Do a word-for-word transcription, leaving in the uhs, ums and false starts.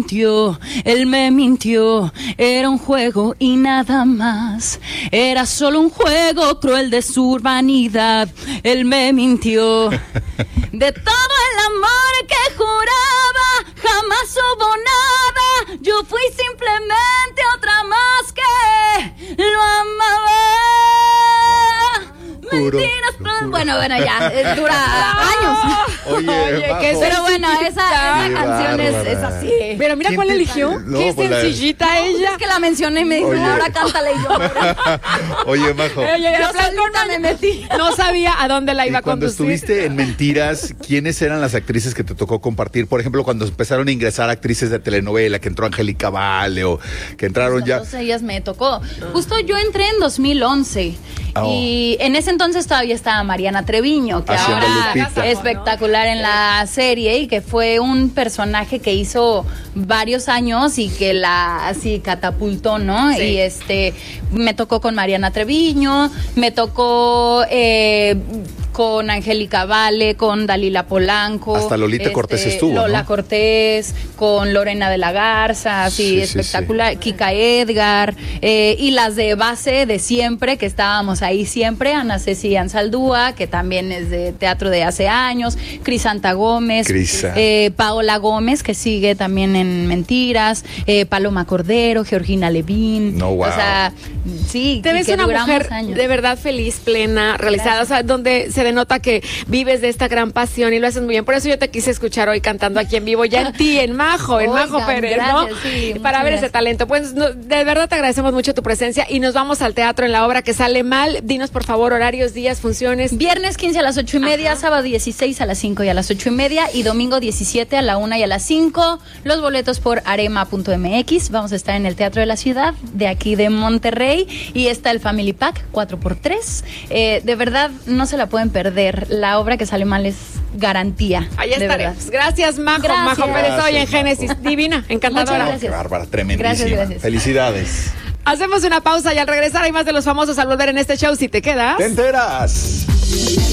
mintió, él me mintió, era un juego y nada más, era solo un juego cruel de su vanidad, él me mintió, de todo el amor que juraba, jamás hubo nada, yo fui simplemente otra más que lo amaba. Mentiras, pero bueno, bueno, ya, eh, dura años. Oye, Oye, qué Pero bueno, esa, esa canción es, es así. Pero mira cuál eligió. No, Qué pues la- sencillita No, pues ella. es que la mencioné y me dijo, Oye. ahora cántale y yo. Oye, Majo. Oye, Yo de plano solita me metí. no sabía a dónde la Y iba a cuando conducir. estuviste en Mentiras, ¿quiénes eran las actrices que te tocó compartir? Por ejemplo, cuando empezaron a ingresar actrices de telenovela, que entró Angélica Vale o que entraron ya. Entonces ellas me tocó. Justo yo entré en dos mil once Oh. y en ese entonces todavía estaba Mariana Treviño, que Haciendo ahora Lupita. es espectacular en la serie y que fue un personaje que hizo varios años y que la así catapultó, ¿no? Sí. Y este me tocó con Mariana Treviño, me tocó eh, con Angélica Vale, con Dalila Polanco. Hasta Lolita Cortés estuvo, Lola ¿no? Cortés, con Lorena de la Garza, así Sí, sí, espectacular. Kika Edgar, eh, y las de base de siempre, que estábamos ahí siempre, Ana Ceci Ansaldúa, que también es de teatro de hace años, Crisanta Gómez, Crisa. eh, Paola Gómez, que sigue también en Mentiras, eh, Paloma Cordero, Georgina Levín. No, wow. O sea, sí, Te y ves que una duramos mujer años. de verdad feliz, plena, realizada, Gracias. o sea, donde se denota que vives de esta gran pasión y lo haces muy bien. Por eso yo te quise escuchar hoy cantando aquí en vivo, ya en ti, en Majo, en Oigan, Majo Pérez, ¿no? gracias, sí, Para muchas ver ese gracias. talento. Pues no, de verdad te agradecemos mucho tu presencia y nos vamos al teatro en la obra que sale mal. Dinos, por favor, horarios, días, funciones. Viernes quince a las ocho y media, Ajá. sábado dieciséis a las cinco y a las ocho y media y domingo diecisiete a la una y a las cinco. Los boletos por arema punto m x. Vamos a estar en el Teatro de la Ciudad de aquí de Monterrey y está el Family Pack cuatro por tres. Eh, de verdad, no se la pueden perder. La obra que sale mal es garantía. Allá de estaremos. verdad. Gracias, Majo. Gracias. Majo Pérez hoy en Gracias, Génesis. Majo. Divina, encantadora. Muchas gracias. Qué bárbara, tremendísima. Gracias, gracias. Felicidades. Hacemos una pausa y al regresar hay más de los famosos al volver en este show. Si te quedas. Te enteras.